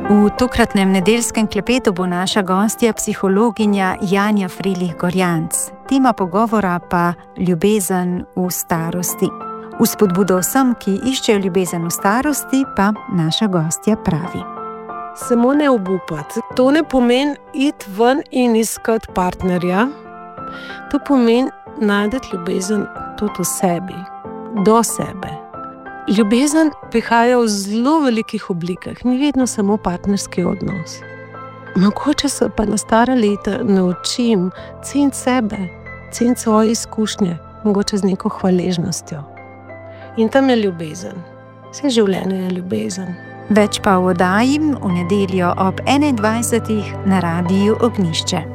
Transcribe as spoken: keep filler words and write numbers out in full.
V tokratnem nedeljskem klepetu bo naša gostja psihologinja Janja Frilih-Gorjanc. Tema pogovora pa ljubezen v starosti. V spodbudo vsem, ki iščejo ljubezen v starosti, pa naša gostja pravi: Samo ne obupati. To ne pomeni iti ven in iskati partnerja. To pomeni najti ljubezen tudi v sebi, do sebe. Ljubezen prihaja v zelo velikih oblikah, ni vedno samo partnerski odnos. Mogoče se pa na stara leta naučim ceniti sebe, ceniti svoje izkušnje, mogoče z neko hvaležnostjo. In tam je ljubezen. Vse življenje je ljubezen. Več pa v oddaji v nedeljo ob enaindvajsetih na Radiu Ognjišče.